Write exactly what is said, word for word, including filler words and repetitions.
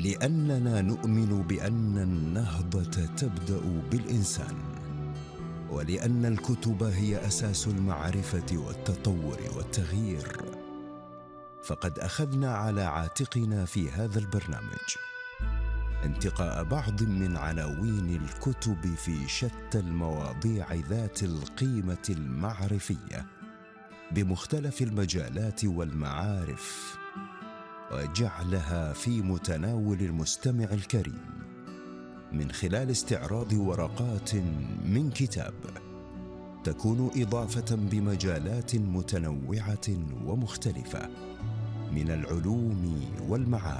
لأننا نؤمن بأن النهضة تبدأ بالإنسان، ولأن الكتب هي أساس المعرفة والتطور والتغيير. فقد أخذنا على عاتقنا في هذا البرنامج انتقاء بعض من عناوين الكتب في شتى المواضيع ذات القيمة المعرفية بمختلف المجالات والمعارف، وجعلها في متناول المستمع الكريم من خلال استعراض ورقات من كتاب تكون إضافة بمجالات متنوعة ومختلفة من العلوم والمعارف.